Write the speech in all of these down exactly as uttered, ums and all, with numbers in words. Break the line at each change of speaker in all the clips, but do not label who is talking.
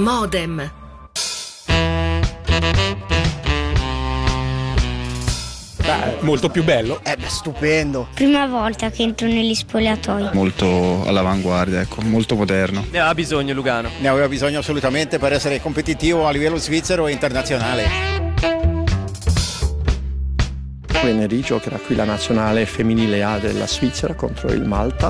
Modem.
Beh, molto più bello.
Eh beh, stupendo.
Prima volta che entro negli spogliatoi.
Molto all'avanguardia, ecco, molto moderno.
Ne aveva bisogno Lugano.
Ne aveva bisogno assolutamente per essere competitivo a livello svizzero e internazionale.
Venerdì giocherà qui la nazionale femminile A della Svizzera contro il Malta.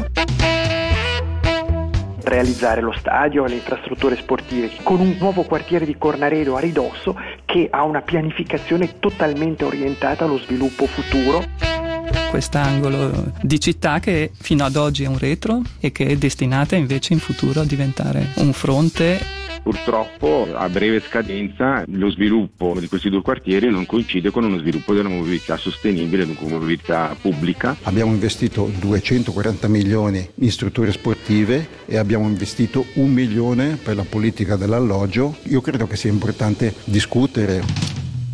Realizzare lo stadio e le infrastrutture sportive con un nuovo quartiere di Cornaredo a ridosso che ha una pianificazione totalmente orientata allo sviluppo futuro.
Quest'angolo di città che fino ad oggi è un retro e che è destinata invece in futuro a diventare un fronte.
Purtroppo a breve scadenza lo sviluppo di questi due quartieri non coincide con uno sviluppo della mobilità sostenibile, della mobilità pubblica.
Abbiamo investito duecentoquaranta milioni in strutture sportive e abbiamo investito un milione per la politica dell'alloggio. Io credo che sia importante discutere.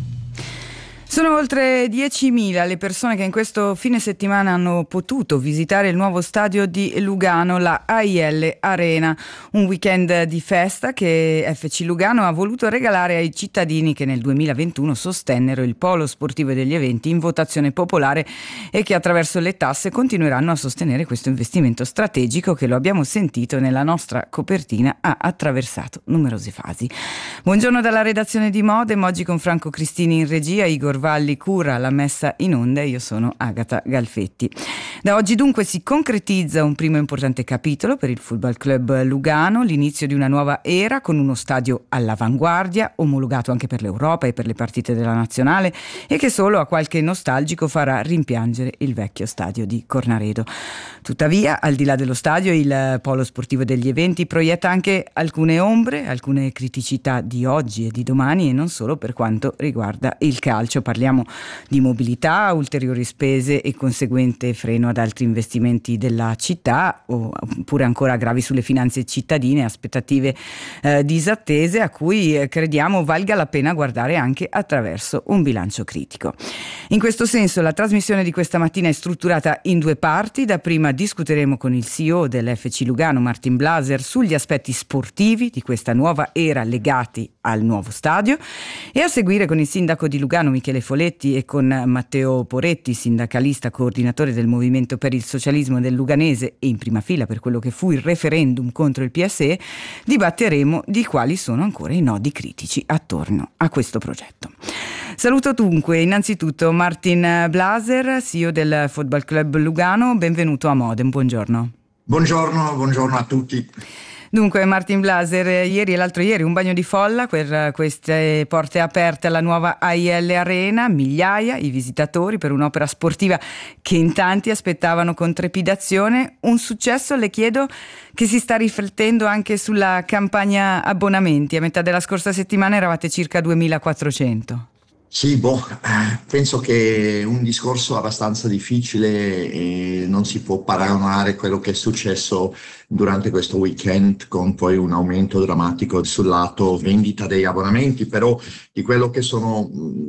Sono oltre diecimila le persone che in questo fine settimana hanno potuto visitare il nuovo stadio di Lugano, la A I L Arena, un weekend di festa che F C Lugano ha voluto regalare ai cittadini che nel duemilaventuno sostennero il polo sportivo e degli eventi in votazione popolare e che attraverso le tasse continueranno a sostenere questo investimento strategico che, lo abbiamo sentito nella nostra copertina, ha attraversato numerose fasi. Buongiorno dalla redazione di Modem, oggi con Franco Cristini in regia, Igor Valli cura la messa in onda e io sono Agata Galfetti. Da oggi dunque si concretizza un primo importante capitolo per il Football Club Lugano, l'inizio di una nuova era con uno stadio all'avanguardia, omologato anche per l'Europa e per le partite della nazionale e che solo a qualche nostalgico farà rimpiangere il vecchio stadio di Cornaredo. Tuttavia, al di là dello stadio, il polo sportivo degli eventi proietta anche alcune ombre, alcune criticità di oggi e di domani e non solo per quanto riguarda il calcio. Parliamo di mobilità, ulteriori spese e conseguente freno ad altri investimenti della città, oppure ancora aggravi sulle finanze cittadine, aspettative eh, disattese a cui eh, crediamo valga la pena guardare anche attraverso un bilancio critico. In questo senso la trasmissione di questa mattina è strutturata in due parti. Dapprima discuteremo con il C E O dell'F C Lugano, Martin Blaser, sugli aspetti sportivi di questa nuova era legati al nuovo stadio e a seguire con il sindaco di Lugano Michele Foletti e con Matteo Poretti, sindacalista coordinatore del Movimento per il Socialismo del Luganese e in prima fila per quello che fu il referendum contro il P S E, dibatteremo di quali sono ancora i nodi critici attorno a questo progetto. Saluto dunque innanzitutto Martin Blaser, C E O del Football Club Lugano, benvenuto a Modem, buongiorno.
Buongiorno, buongiorno a tutti.
Dunque Martin Blaser, ieri e l'altro ieri un bagno di folla per queste porte aperte alla nuova A I L Arena, migliaia i visitatori per un'opera sportiva che in tanti aspettavano con trepidazione, un successo, le chiedo, che si sta riflettendo anche sulla campagna abbonamenti. A metà della scorsa settimana eravate circa duemilaquattrocento.
Sì, boh, penso che è un discorso abbastanza difficile e non si può paragonare quello che è successo durante questo weekend con poi un aumento drammatico sul lato vendita degli abbonamenti, però di quello che sono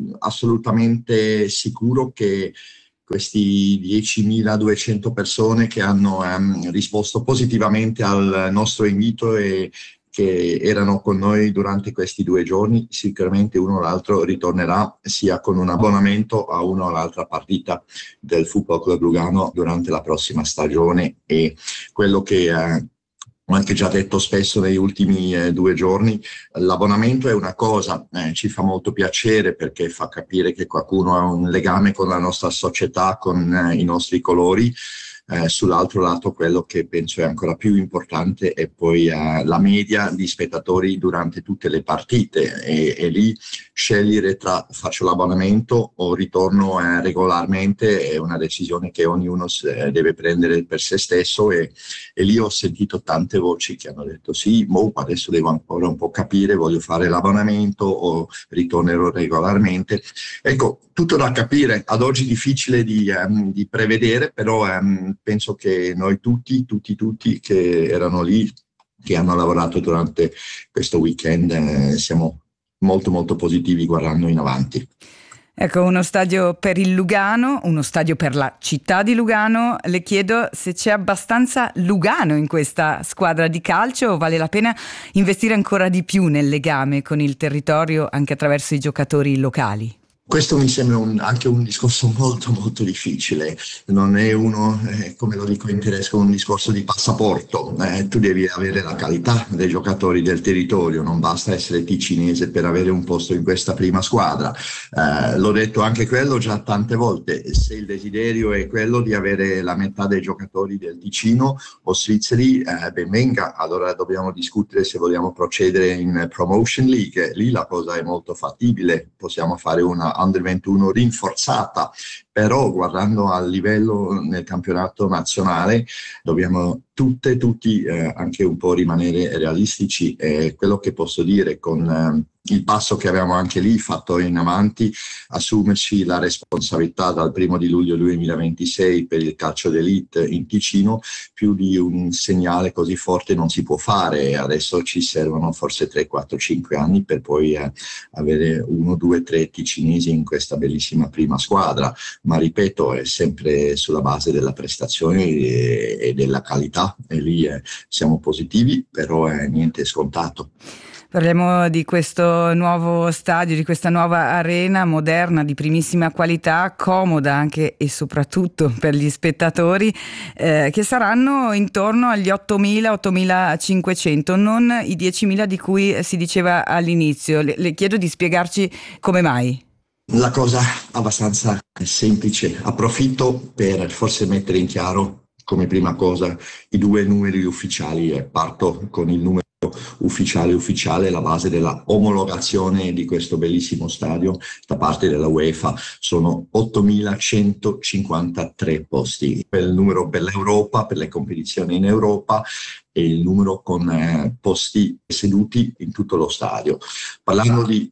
assolutamente sicuro che questi diecimiladuecento persone che hanno um, risposto positivamente al nostro invito e che erano con noi durante questi due giorni, sicuramente uno o l'altro ritornerà sia con un abbonamento a una o l'altra partita del Football Club Lugano durante la prossima stagione. E quello che eh, ho anche già detto spesso negli ultimi eh, due giorni, l'abbonamento è una cosa, eh, ci fa molto piacere perché fa capire che qualcuno ha un legame con la nostra società, con eh, i nostri colori. Eh, sull'altro lato quello che penso è ancora più importante è poi eh, la media di spettatori durante tutte le partite e, e lì scegliere tra faccio l'abbonamento o ritorno eh, regolarmente è una decisione che ognuno se, deve prendere per se stesso e, e lì ho sentito tante voci che hanno detto sì, boh, adesso devo ancora un po' capire, voglio fare l'abbonamento o ritornerò regolarmente. Ecco, tutto da capire, ad oggi difficile di, um, di prevedere, però um, penso che noi tutti, tutti, tutti che erano lì, che hanno lavorato durante questo weekend, eh, siamo molto molto positivi guardando in avanti.
Ecco, uno stadio per il Lugano, uno stadio per la città di Lugano. Le chiedo se c'è abbastanza Lugano in questa squadra di calcio o vale la pena investire ancora di più nel legame con il territorio anche attraverso i giocatori locali.
Questo mi sembra un, anche un discorso molto molto difficile, non è uno, eh, come lo dico in tedesco, un discorso di passaporto, eh, tu devi avere la qualità dei giocatori del territorio, non basta essere ticinese per avere un posto in questa prima squadra, eh, l'ho detto anche quello già tante volte, se il desiderio è quello di avere la metà dei giocatori del Ticino o svizzeri, eh, ben venga, allora dobbiamo discutere se vogliamo procedere in Promotion League, lì la cosa è molto fattibile, possiamo fare una under ventuno rinforzata, però guardando al livello nel campionato nazionale dobbiamo tutte, tutti eh, anche un po' rimanere realistici, e quello che posso dire con eh, il passo che abbiamo anche lì fatto in avanti, assumerci la responsabilità dal primo di luglio duemilaventisei per il calcio d'elite in Ticino, più di un segnale così forte non si può fare, adesso ci servono forse tre, quattro, cinque anni per poi eh, avere uno, due, tre ticinesi in questa bellissima prima squadra, ma ripeto è sempre sulla base della prestazione e, e della qualità, e lì eh, siamo positivi, però è niente scontato.
Parliamo di questo nuovo stadio, di questa nuova arena moderna di primissima qualità, comoda anche e soprattutto per gli spettatori, eh, che saranno intorno agli ottomila ottomilacinquecento, non i diecimila di cui si diceva all'inizio. Le, le chiedo di spiegarci come mai.
La cosa abbastanza semplice, approfitto per forse mettere in chiaro come prima cosa i due numeri ufficiali e parto con il numero ufficiale ufficiale, la base della omologazione di questo bellissimo stadio da parte della UEFA sono ottomilacentocinquantatré posti, il numero per l'Europa, per le competizioni in Europa, e il numero con eh, posti seduti in tutto lo stadio. Parlando di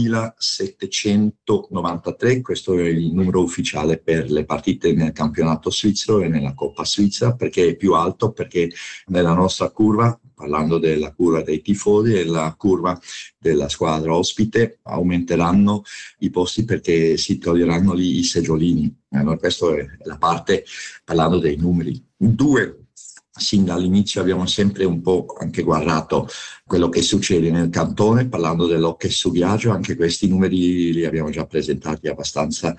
ottomilasettecentonovantatré, questo è il numero ufficiale per le partite nel campionato svizzero e nella Coppa Svizzera, perché è più alto, perché nella nostra curva, parlando della curva dei tifosi e la curva della squadra ospite, aumenteranno i posti perché si toglieranno lì i seggiolini. Allora, questa è la parte parlando dei numeri. Due, sin dall'inizio abbiamo sempre un po' anche guardato quello che succede nel cantone, parlando dell'hockey su ghiaccio, anche questi numeri li abbiamo già presentati abbastanza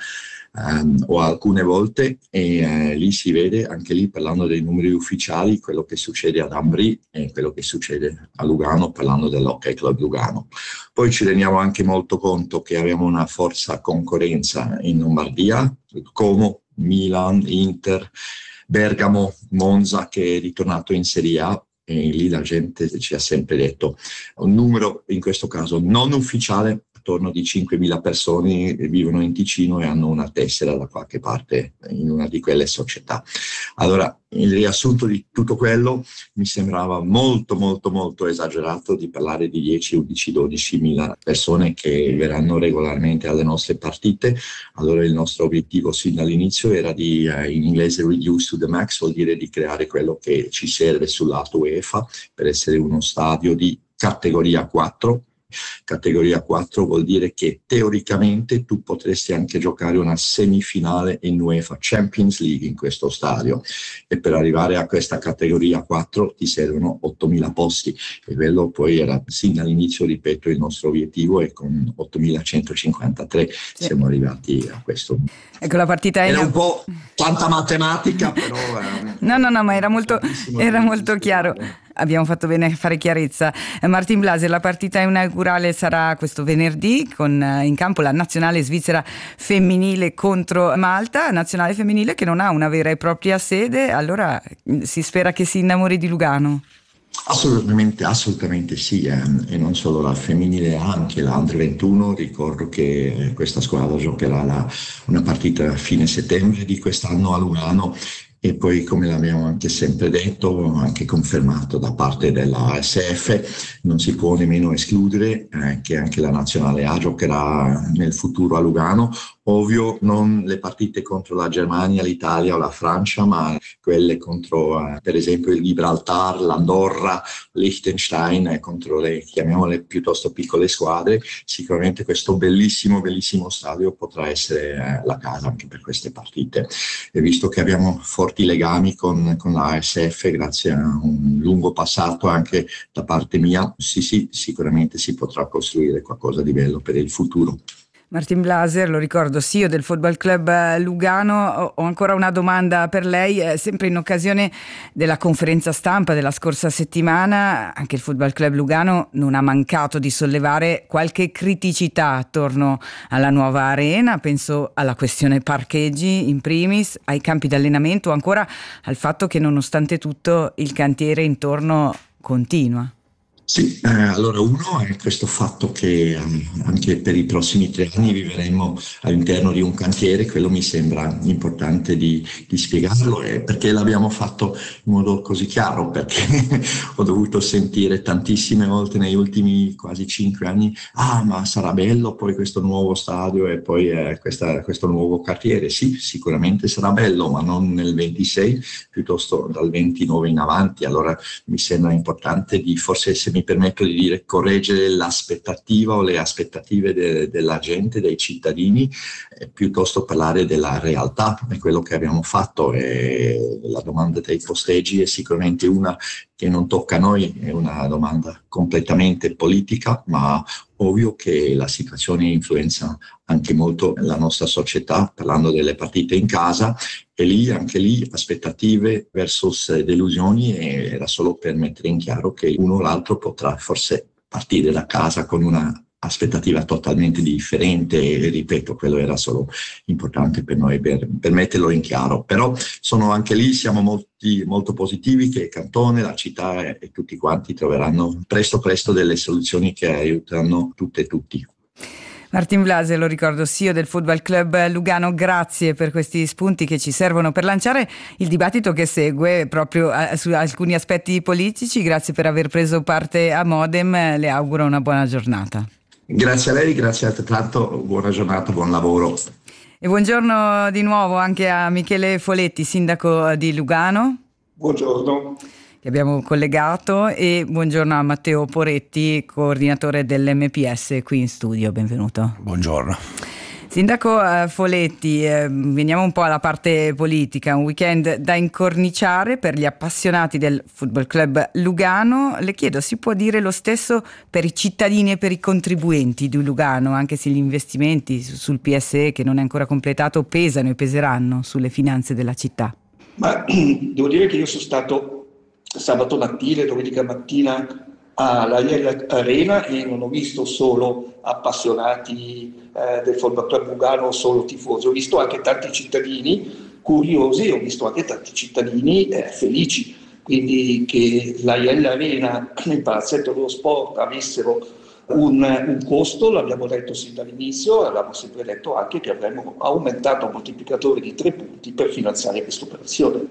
um, o alcune volte, e eh, lì si vede, anche lì parlando dei numeri ufficiali, quello che succede ad Ambri e quello che succede a Lugano, parlando dell'Hockey Club Lugano. Poi ci rendiamo anche molto conto che abbiamo una forza concorrenza in Lombardia, Como, Milan, Inter, Bergamo, Monza, che è ritornato in Serie A, e lì la gente ci ha sempre detto un numero, in questo caso non ufficiale, attorno di cinquemila persone vivono in Ticino e hanno una tessera da qualche parte in una di quelle società. Allora, il riassunto di tutto quello mi sembrava molto molto molto esagerato di parlare di dieci, undici, dodicimila persone che verranno regolarmente alle nostre partite. Allora il nostro obiettivo sin dall'inizio era di, eh, in inglese reduce to the max, vuol dire di creare quello che ci serve sul lato UEFA per essere uno stadio di categoria quattro. Categoria quattro vuol dire che teoricamente tu potresti anche giocare una semifinale in UEFA Champions League in questo stadio, e per arrivare a questa categoria quattro ti servono ottomila posti, e quello poi era sin dall'inizio, ripeto, il nostro obiettivo, e con ottomilacentocinquantatré sì. siamo arrivati a questo.
Ecco, la partita
era un po' tanta matematica, però era...
no no no ma era molto, era molto chiaro. Abbiamo fatto bene a fare chiarezza. Martin Blaser, la partita inaugurale sarà questo venerdì con in campo la nazionale svizzera femminile contro Malta, nazionale femminile che non ha una vera e propria sede, allora si spera che si innamori di Lugano.
Assolutamente, assolutamente sì, eh. E non solo la femminile, anche la under ventuno. Ricordo che questa squadra giocherà la, una partita a fine settembre di quest'anno a Lugano, e poi, come l'abbiamo anche sempre detto, anche confermato da parte della A S F, non si può nemmeno escludere eh, che anche la nazionale A giocherà nel futuro a Lugano, Ovvio, non le partite contro la Germania, l'Italia o la Francia, ma quelle contro, eh, per esempio, il Gibraltar, l'Andorra, Liechtenstein, eh, contro le, chiamiamole, piuttosto piccole squadre. Sicuramente questo bellissimo, bellissimo stadio potrà essere eh, la casa anche per queste partite. E visto che abbiamo forti legami con, con la A S F, grazie a un lungo passato anche da parte mia, sì, sì, sicuramente si potrà costruire qualcosa di bello per il futuro.
Martin Blaser, lo ricordo, C E O del Football Club Lugano. Ho ancora una domanda per lei, eh, sempre in occasione della conferenza stampa della scorsa settimana. Anche il Football Club Lugano non ha mancato di sollevare qualche criticità attorno alla nuova arena. Penso alla questione parcheggi in primis, ai campi d'allenamento o ancora al fatto che nonostante tutto il cantiere intorno continua.
Sì, eh, allora uno è questo fatto che eh, anche per i prossimi tre anni vivremo all'interno di un cantiere. Quello mi sembra importante di, di spiegarlo, e perché l'abbiamo fatto in modo così chiaro, perché ho dovuto sentire tantissime volte negli ultimi quasi cinque anni: ah, ma sarà bello poi questo nuovo stadio e poi eh, questa, questo nuovo cantiere. Sì, sicuramente sarà bello, ma non nel ventisei, piuttosto dal ventinove in avanti. Allora mi sembra importante di, forse, se mi permetto di dire, correggere l'aspettativa o le aspettative de, della gente, dei cittadini, eh, piuttosto parlare della realtà. È quello che abbiamo fatto, e la domanda dei posteggi è sicuramente una che non tocca a noi, è una domanda completamente politica, ma ovvio che la situazione influenza anche molto la nostra società, parlando delle partite in casa, e lì, anche lì, aspettative versus delusioni, e era solo per mettere in chiaro che uno o l'altro potrà forse partire da casa con una aspettativa totalmente differente, e ripeto, quello era solo importante per noi per, per metterlo in chiaro. Però sono anche lì, siamo molti, molto positivi che il cantone, la città e, e tutti quanti troveranno presto presto delle soluzioni che aiuteranno tutte e tutti.
Martin Blaser, lo ricordo, C E O del Football Club Lugano, grazie per questi spunti che ci servono per lanciare il dibattito che segue proprio a, su alcuni aspetti politici. Grazie per aver preso parte a Modem, le auguro una buona giornata.
Grazie a lei, grazie altrettanto, buona giornata, buon lavoro.
E buongiorno di nuovo anche a Michele Foletti, sindaco di Lugano.
Buongiorno.
Che abbiamo collegato, e buongiorno a Matteo Poretti, coordinatore dell'M P S qui in studio, benvenuto.
Buongiorno.
Sindaco eh, Foletti, eh, veniamo un po' alla parte politica. Un weekend da incorniciare per gli appassionati del Football Club Lugano. Le chiedo, si può dire lo stesso per i cittadini e per i contribuenti di Lugano, anche se gli investimenti sul P S E, che non è ancora completato, pesano e peseranno sulle finanze della città?
Ma devo dire che io sono stato sabato mattina e domenica mattina alla I L Arena e non ho visto solo appassionati eh, del Football Club Lugano o solo tifosi, ho visto anche tanti cittadini curiosi, ho visto anche tanti cittadini eh, felici, quindi che la I L Arena e il Palazzetto dello Sport avessero un, un costo, l'abbiamo detto sin dall'inizio, abbiamo sempre detto anche che avremmo aumentato un moltiplicatore di tre punti per finanziare questa operazione.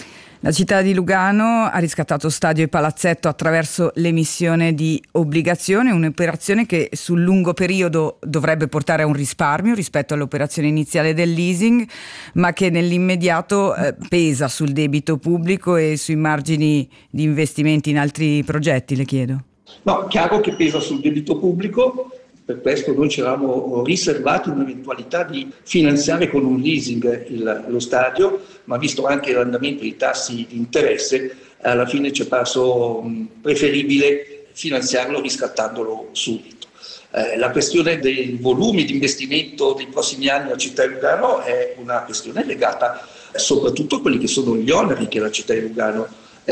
La città di Lugano ha riscattato stadio e palazzetto attraverso l'emissione di obbligazioni, un'operazione che sul lungo periodo dovrebbe portare a un risparmio rispetto all'operazione iniziale del leasing, ma che nell'immediato eh, pesa sul debito pubblico e sui margini di investimenti in altri progetti, le chiedo.
No, chiaro che pesa sul debito pubblico. Per questo noi ci eravamo riservati un'eventualità di finanziare con un leasing il, lo stadio, ma visto anche l'andamento dei tassi di interesse, alla fine ci è parso mh, preferibile finanziarlo riscattandolo subito. Eh, la questione dei volumi di investimento dei prossimi anni a città di Lugano è una questione legata soprattutto a quelli che sono gli oneri che la città di Lugano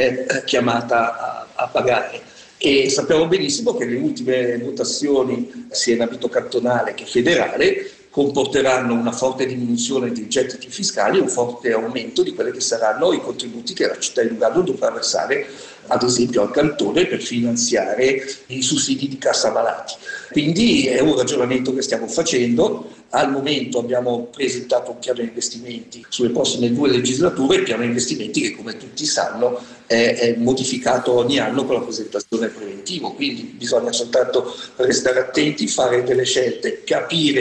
è chiamata a, a pagare. E sappiamo benissimo che le ultime votazioni, sia in ambito cantonale che federale, comporteranno una forte diminuzione dei gettiti fiscali e un forte aumento di quelli che saranno i contributi che la città di Lugano dovrà versare, ad esempio al cantone, per finanziare i sussidi di cassa malati. Quindi è un ragionamento che stiamo facendo. Al momento abbiamo presentato un piano di investimenti sulle prossime due legislature, il piano di investimenti che, come tutti sanno, è, è modificato ogni anno con la presentazione preventivo, quindi bisogna soltanto restare attenti, fare delle scelte, capire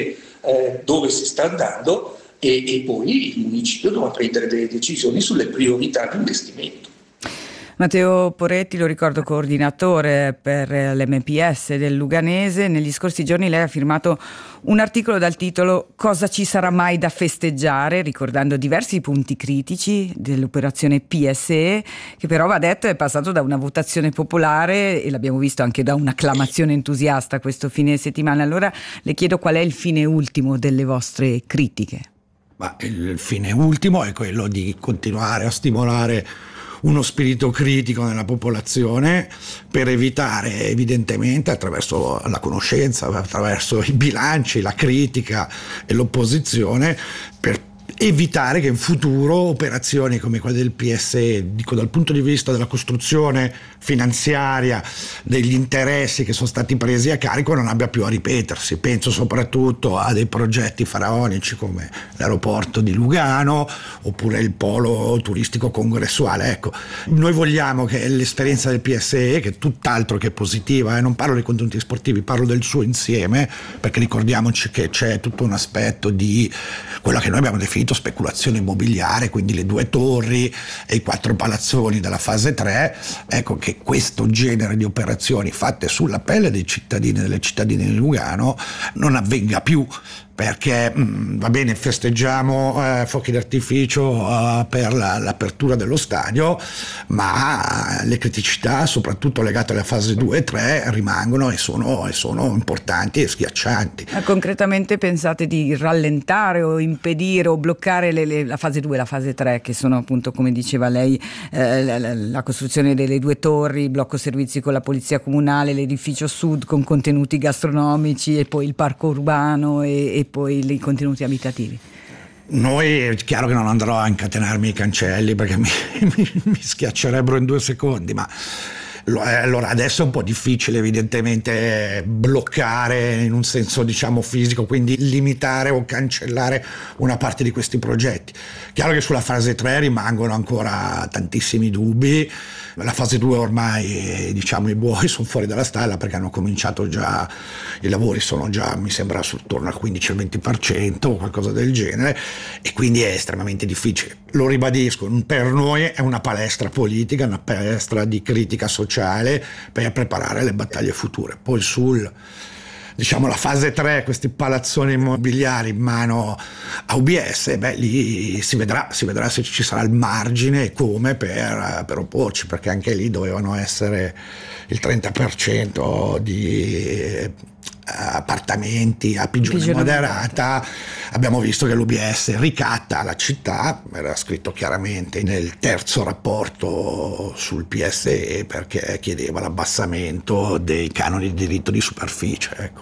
eh, dove si sta andando e, e poi il municipio dovrà prendere delle decisioni sulle priorità di investimento.
Matteo Poretti, lo ricordo, coordinatore per l'M P S del Luganese. Negli scorsi giorni lei ha firmato un articolo dal titolo "Cosa ci sarà mai da festeggiare?", ricordando diversi punti critici dell'operazione P S E, che però, va detto, è passato da una votazione popolare e l'abbiamo visto anche da un'acclamazione entusiasta questo fine settimana. Allora le chiedo qual è il fine ultimo delle vostre critiche.
Ma il fine ultimo è quello di continuare a stimolare uno spirito critico nella popolazione per evitare, evidentemente, attraverso la conoscenza, attraverso i bilanci, la critica e l'opposizione, per evitare che in futuro operazioni come quelle del P S E, dico dal punto di vista della costruzione finanziaria, degli interessi che sono stati presi a carico, non abbia più a ripetersi. Penso soprattutto a dei progetti faraonici come l'aeroporto di Lugano oppure il polo turistico congressuale. Ecco, noi vogliamo che l'esperienza del P S E, che è tutt'altro che positiva, e eh, non parlo dei contenuti sportivi, parlo del suo insieme, perché ricordiamoci che c'è tutto un aspetto di quella che noi abbiamo definito speculazione immobiliare, quindi le due torri e i quattro palazzoni della fase tre. Ecco, che questo genere di operazioni fatte sulla pelle dei cittadini e delle cittadine di Lugano non avvenga più, perché mh, va bene, festeggiamo eh, fuochi d'artificio uh, per la, l'apertura dello stadio, ma le criticità, soprattutto legate alla fase due e tre, rimangono e sono, e sono importanti e schiaccianti.
Ma concretamente pensate di rallentare o impedire o bloccare le, le, la fase due e la fase tre, che sono appunto, come diceva lei, eh, la, la costruzione delle due torri, il blocco servizi con la polizia comunale, l'edificio sud con contenuti gastronomici e poi il parco urbano e, e poi i contenuti abitativi?
Noi è chiaro che non andrò a incatenarmi i cancelli, perché mi, mi, mi schiaccerebbero in due secondi, ma allora adesso è un po' difficile evidentemente bloccare in un senso, diciamo, fisico, quindi limitare o cancellare una parte di questi progetti. Chiaro che sulla fase tre rimangono ancora tantissimi dubbi. La fase due ormai, diciamo, i buoi sono fuori dalla stalla, perché hanno cominciato già, i lavori sono già, mi sembra, attorno al quindici al venti per cento o qualcosa del genere, e quindi è estremamente difficile. Lo ribadisco, per noi è una palestra politica, una palestra di critica sociale per preparare le battaglie future. Poi sul, diciamo, la fase tre, questi palazzoni immobiliari in mano a U B S, beh, lì si vedrà, si vedrà se ci sarà il margine e come per, per opporci, perché anche lì dovevano essere il trenta per cento di appartamenti a pigione, pigione moderata. moderata. Abbiamo visto che l'U B S ricatta la città, era scritto chiaramente nel terzo rapporto sul P S E, perché chiedeva l'abbassamento dei canoni di diritto di superficie, ecco.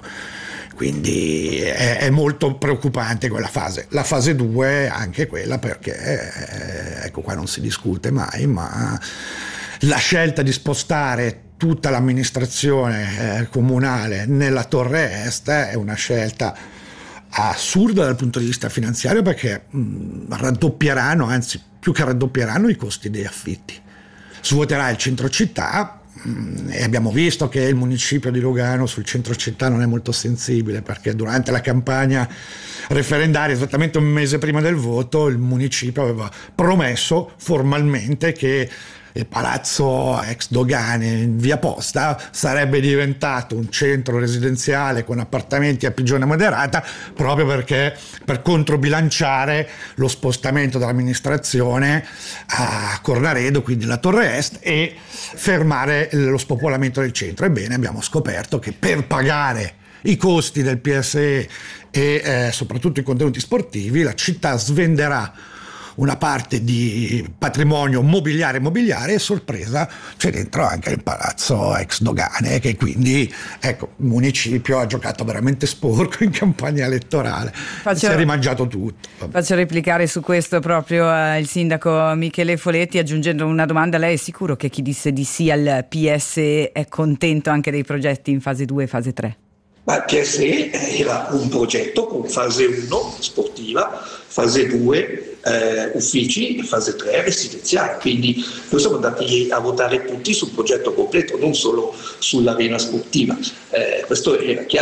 Quindi è, è molto preoccupante quella fase. La fase due anche quella, perché eh, ecco, qua non si discute mai, ma la scelta di spostare tutta l'amministrazione eh, comunale nella torre est è una scelta assurda dal punto di vista finanziario, perché mh, raddoppieranno, anzi più che raddoppieranno, i costi degli affitti. Svuoterà il centro città, mh, e abbiamo visto che il municipio di Lugano sul centro città non è molto sensibile, perché durante la campagna referendaria, esattamente un mese prima del voto, il municipio aveva promesso formalmente che il palazzo ex dogane in via Posta sarebbe diventato un centro residenziale con appartamenti a pigione moderata, proprio perché per controbilanciare lo spostamento dell'amministrazione a Cornaredo, quindi la Torre Est, e fermare lo spopolamento del centro. Ebbene, abbiamo scoperto che per pagare i costi del P S E e eh, soprattutto i contenuti sportivi, la città svenderà una parte di patrimonio mobiliare mobiliare e, sorpresa, c'è dentro anche il palazzo ex dogane, che quindi, ecco, il municipio ha giocato veramente sporco in campagna elettorale. Faccio, si è rimangiato tutto.
Faccio replicare su questo proprio eh, il sindaco Michele Foletti, aggiungendo una domanda: lei è sicuro che chi disse di sì al P S E è contento anche dei progetti in fase due e fase tre?
Ma il P S E era un progetto con fase uno sportiva, fase due eh, uffici e fase tre residenziale, quindi noi siamo andati a votare tutti sul progetto completo, non solo sull'arena sportiva, eh, questo era chiaro.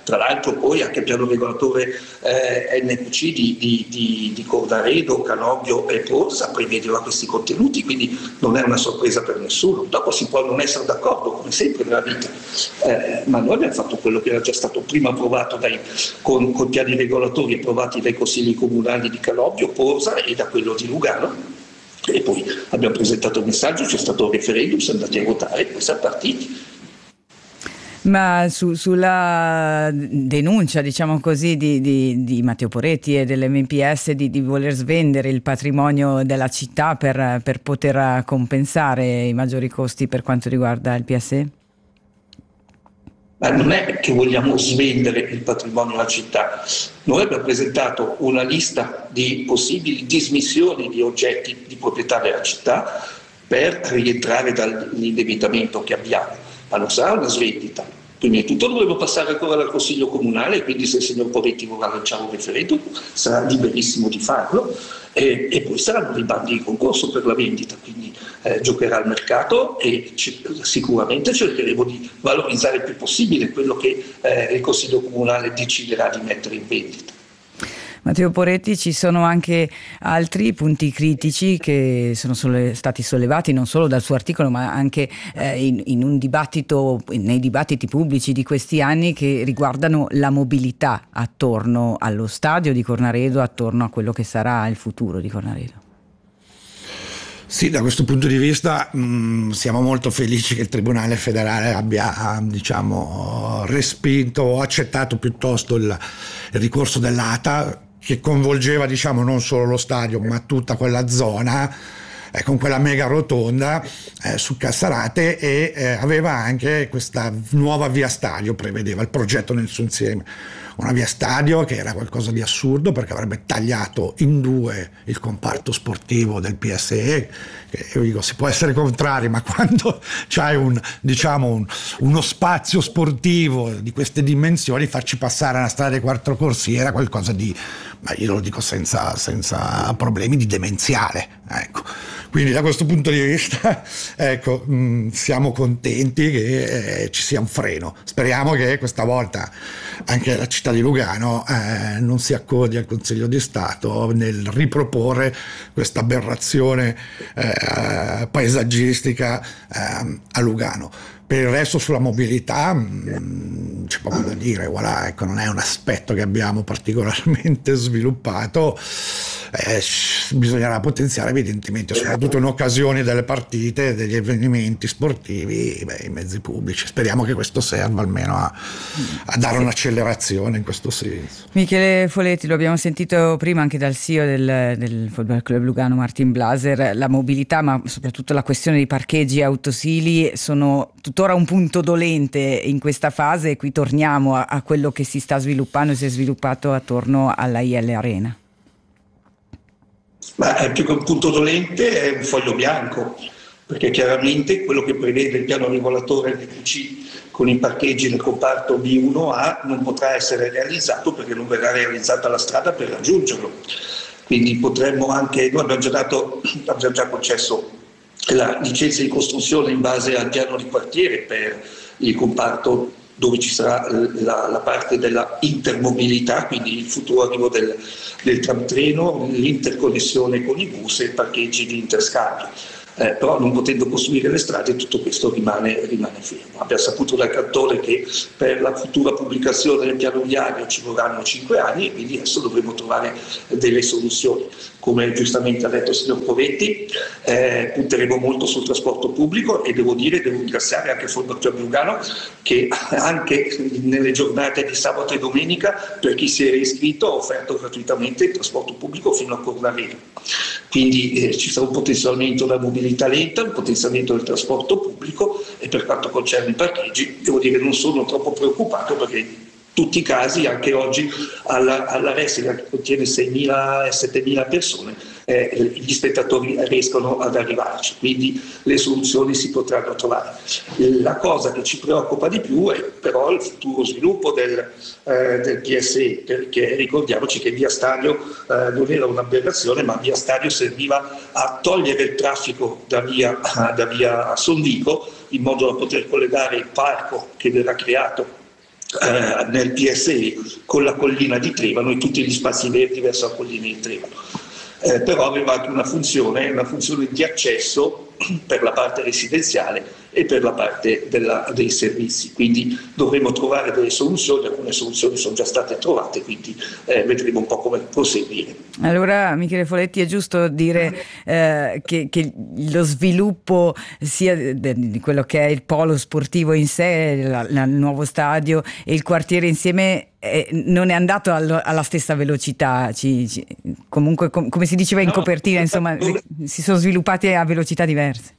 Tra l'altro poi anche il piano regolatore eh, N Q C di, di, di, di Cornaredo, Canobbio e Porsa prevedeva questi contenuti, quindi non è una sorpresa per nessuno. Dopo si può non essere d'accordo, come sempre nella vita, eh, ma noi abbiamo fatto quello che era già stato prima approvato dai, con, con piani regolatori approvati dai consigli comunali di Canobbio, Porsa e da quello di Lugano. E poi abbiamo presentato il messaggio, c'è stato un referendum, siamo andati a votare e poi siamo partiti.
Ma su, sulla denuncia, diciamo così, di, di, di Matteo Poretti e dell'M P S di, di voler svendere il patrimonio della città per, per poter compensare i maggiori costi per quanto riguarda il P S E?
Ma non è che vogliamo svendere il patrimonio della città. Noi abbiamo presentato una lista di possibili dismissioni di oggetti di proprietà della città per rientrare dall'indebitamento che abbiamo, ma non sarà una svendita. Prima di tutto dovremo passare ancora dal Consiglio Comunale, quindi se il signor Poretti vorrà lanciare un referendum sarà liberissimo di farlo, e, e poi saranno dei bandi di concorso per la vendita, quindi eh, giocherà al mercato e ci, sicuramente cercheremo di valorizzare il più possibile quello che eh, il Consiglio Comunale deciderà di mettere in vendita.
Matteo Poretti, ci sono anche altri punti critici che sono solle- stati sollevati non solo dal suo articolo ma anche eh, in, in un dibattito, nei dibattiti pubblici di questi anni, che riguardano la mobilità attorno allo stadio di Cornaredo, attorno a quello che sarà il futuro di Cornaredo.
Sì, da questo punto di vista mh, siamo molto felici che il Tribunale federale abbia, diciamo, respinto o accettato piuttosto il, il ricorso dell'A T A, che coinvolgeva, diciamo, non solo lo stadio ma tutta quella zona eh, con quella mega rotonda eh, su Cassarate, e eh, aveva anche questa nuova via stadio, prevedeva il progetto nel suo insieme. Una via stadio che era qualcosa di assurdo, perché avrebbe tagliato in due il comparto sportivo del P S E, che io dico si può essere contrari, ma quando c'hai un, diciamo un, uno spazio sportivo di queste dimensioni, farci passare una strada di quattro corsie era qualcosa di, ma io lo dico senza, senza problemi, di demenziale, ecco. Quindi da questo punto di vista ecco, mh, siamo contenti che eh, ci sia un freno. Speriamo che questa volta anche la città di Lugano eh, non si accodi al Consiglio di Stato nel riproporre questa aberrazione eh, paesaggistica eh, a Lugano. Per il resto sulla mobilità mh, c'è poco da dire, voilà, ecco, non è un aspetto che abbiamo particolarmente sviluppato. Eh, bisognerà potenziare evidentemente, soprattutto in occasione delle partite, degli avvenimenti sportivi, beh, i mezzi pubblici. Speriamo che questo serva almeno a, a dare un'accelerazione in questo senso.
Michele Foletti, lo abbiamo sentito prima anche dal C E O del, del Football Club Lugano, Martin Blaser. La mobilità, ma soprattutto la questione dei parcheggi e autosili sono tuttora un punto dolente in questa fase, e qui torniamo a, a quello che si sta sviluppando e si è sviluppato attorno alla I L Arena.
Ma più che un punto dolente è un foglio bianco, perché chiaramente quello che prevede il piano regolatore N Q C con i parcheggi nel comparto B uno A non potrà essere realizzato, perché non verrà realizzata la strada per raggiungerlo. Quindi potremmo anche, noi abbiamo già dato, abbiamo già concesso la licenza di costruzione in base al piano di quartiere per il comparto dove ci sarà la, la parte della intermobilità, quindi il futuro arrivo del, del tram treno, l'interconnessione con i bus e i parcheggi di interscambio. Eh, però non potendo costruire le strade tutto questo rimane, rimane fermo. Abbiamo saputo dal cantone che per la futura pubblicazione del piano viario ci vorranno cinque anni, e quindi adesso dovremo trovare delle soluzioni. Come giustamente ha detto il signor Poretti, eh, punteremo molto sul trasporto pubblico, e devo dire, devo ringraziare anche il Football Club Lugano che anche nelle giornate di sabato e domenica, per chi si era iscritto, ha offerto gratuitamente il trasporto pubblico fino a Cornaredo. Quindi eh, ci sarà un potenziamento della mobilità lenta, un potenziamento del trasporto pubblico, e per quanto concerne i parcheggi devo dire che non sono troppo preoccupato, perché in tutti i casi, anche oggi alla, alla Wrestling, che contiene seimila e settemila persone, eh, gli spettatori riescono ad arrivarci, quindi le soluzioni si potranno trovare. La cosa che ci preoccupa di più è però il futuro sviluppo del, eh, del P S E, perché ricordiamoci che via Stadio eh, non era un'aberrazione, ma via Stadio serviva a togliere il traffico da via, da via Sondico, in modo da poter collegare il parco che verrà creato eh, nel P S E con la collina di Trevano e tutti gli spazi verdi verso la collina di Trevano. Eh, però aveva anche una funzione, una funzione di accesso per la parte residenziale e per la parte della, dei servizi, quindi dovremo trovare delle soluzioni, alcune soluzioni sono già state trovate, quindi eh, vedremo un po' come proseguire.
Allora Michele Foletti, è giusto dire eh, che, che lo sviluppo sia di quello che è il polo sportivo in sé, la, la, il nuovo stadio e il quartiere insieme eh, non è andato allo, alla stessa velocità, ci, ci, comunque com, come si diceva in no, copertina, insomma si sono sviluppati a velocità diverse.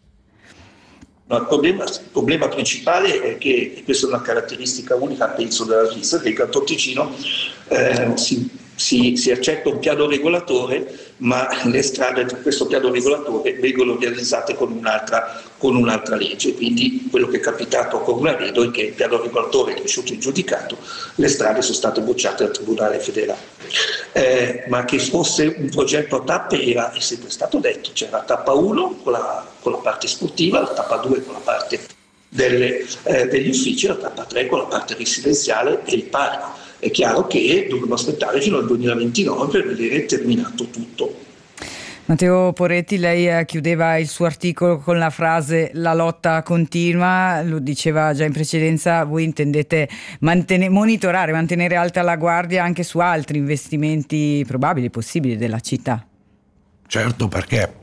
No, il, problema, il problema principale è che, e questa è una caratteristica unica penso della Svizzera, che il Canton Ticino eh, si, si, si accetta un piano regolatore, ma le strade di questo piano regolatore vengono realizzate con un'altra, con un'altra legge, quindi quello che è capitato a Cornaredo è che il piano regolatore è uscito in giudicato, le strade sono state bocciate dal Tribunale federale. Eh, ma che fosse un progetto a tappe era, è sempre stato detto, c'era la tappa uno con la, con la parte sportiva, la tappa due con la parte delle, eh, degli uffici, la tappa tre con la parte residenziale e il parco. È chiaro che dovremo aspettare fino al duemilaventinove per vedere terminato tutto.
Matteo Poretti, lei chiudeva il suo articolo con la frase "la lotta continua", lo diceva già in precedenza, voi intendete mantene- monitorare, mantenere alta la guardia anche su altri investimenti probabili, possibili della città?
Certo, perché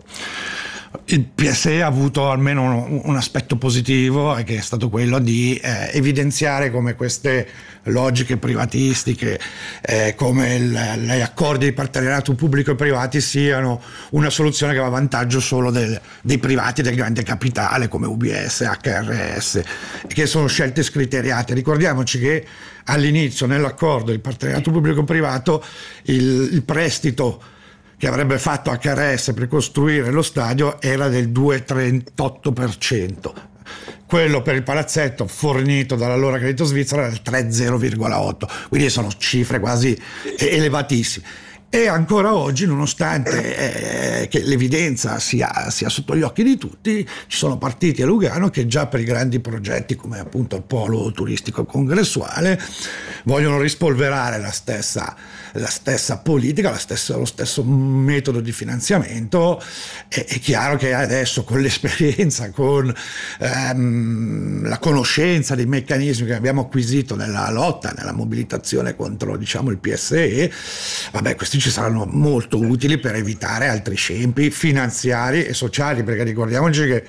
il P S E ha avuto almeno un, un aspetto positivo, che è stato quello di eh, evidenziare come queste logiche privatistiche, eh, come il, gli accordi di partenariato pubblico e privati siano una soluzione che va a vantaggio solo del, dei privati del grande capitale come U B S, H R S, che sono scelte scriteriate. Ricordiamoci che all'inizio nell'accordo di partenariato pubblico e privato il, il prestito che avrebbe fatto H R S per costruire lo stadio era del due virgola trentotto per cento. Quello per il palazzetto fornito dall'allora Credito Svizzero era del tre zero virgola otto, quindi sono cifre quasi elevatissime. E ancora oggi, nonostante eh, che l'evidenza sia, sia sotto gli occhi di tutti, ci sono partiti a Lugano che già per i grandi progetti come appunto il polo turistico congressuale vogliono rispolverare la stessa, la stessa politica, la stessa, lo stesso metodo di finanziamento. È, è chiaro che adesso con l'esperienza, con ehm, la conoscenza dei meccanismi che abbiamo acquisito nella lotta, nella mobilitazione contro, diciamo, il P S E, vabbè, questi ci saranno molto utili per evitare altri scempi finanziari e sociali, perché ricordiamoci che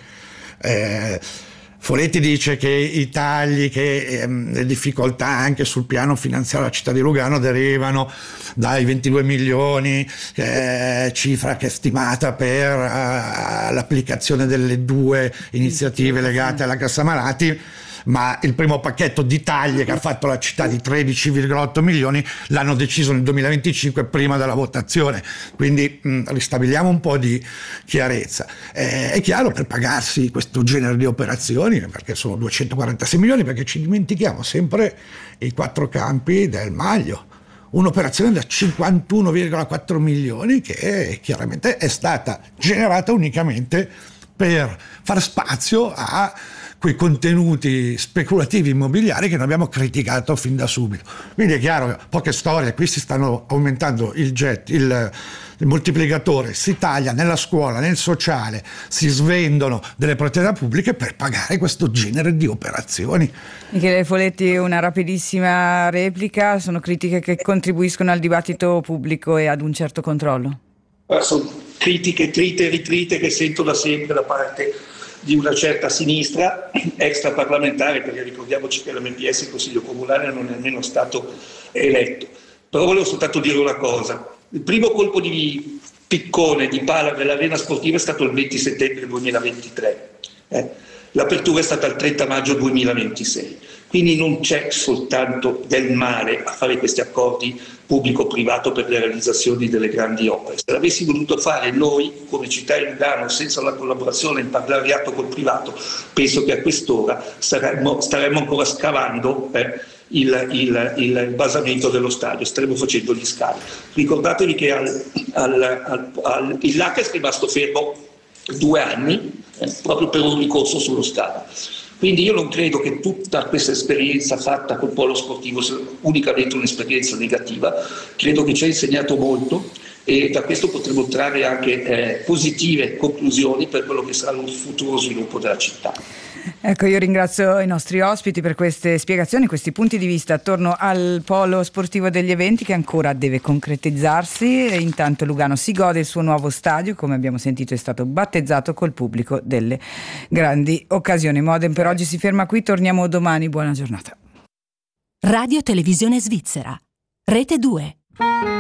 eh, Foletti dice che i tagli, che ehm, le difficoltà anche sul piano finanziario della città di Lugano derivano dai ventidue milioni, eh, cifra che è stimata per uh, l'applicazione delle due iniziative legate alla cassa malati, ma il primo pacchetto di taglie che ha fatto la città di tredici virgola otto milioni l'hanno deciso nel duemilaventicinque prima della votazione, quindi mh, ristabiliamo un po' di chiarezza. Eh, è chiaro, per pagarsi questo genere di operazioni, perché sono duecentoquarantasei milioni, perché ci dimentichiamo sempre i quattro campi del Maglio, un'operazione da cinquantuno virgola quattro milioni che chiaramente è stata generata unicamente per far spazio a quei contenuti speculativi immobiliari che noi abbiamo criticato fin da subito. Quindi è chiaro, poche storie, qui si stanno aumentando il jet, il, il moltiplicatore, si taglia nella scuola, nel sociale, si svendono delle proprietà pubbliche per pagare questo genere di operazioni.
Michele Foletti, una rapidissima replica, sono critiche che contribuiscono al dibattito pubblico e ad un certo controllo?
Sono critiche trite e ritrite che sento da sempre da parte di una certa sinistra extraparlamentare, perché ricordiamoci che l'M P S, il Consiglio Comunale, non è nemmeno stato eletto. Però volevo soltanto dire una cosa: il primo colpo di piccone, di pala dell'arena sportiva è stato il venti settembre duemilaventitré, eh? L'apertura è stata il trenta maggio duemilaventisei, quindi non c'è soltanto del male a fare questi accordi pubblico-privato per le realizzazioni delle grandi opere. Se l'avessi voluto fare noi come città di Lugano senza la collaborazione in partenariato col privato, penso che a quest'ora staremmo, staremmo ancora scavando eh, il, il, il basamento dello stadio, staremmo facendo gli scavi. Ricordatevi che al, al, al, al, il L A C è rimasto fermo due anni eh, proprio per un ricorso sullo stadio. Quindi io non credo che tutta questa esperienza fatta col polo sportivo sia unicamente un'esperienza negativa, credo che ci ha insegnato molto e da questo potremo trarre anche eh, positive conclusioni per quello che sarà lo futuro sviluppo della città.
Ecco, io ringrazio i nostri ospiti per queste spiegazioni, questi punti di vista attorno al polo sportivo degli eventi che ancora deve concretizzarsi. E intanto Lugano si gode il suo nuovo stadio, come abbiamo sentito è stato battezzato col pubblico delle grandi occasioni. Modem per oggi si ferma qui, torniamo domani, buona giornata.
Radio Televisione Svizzera, Rete due.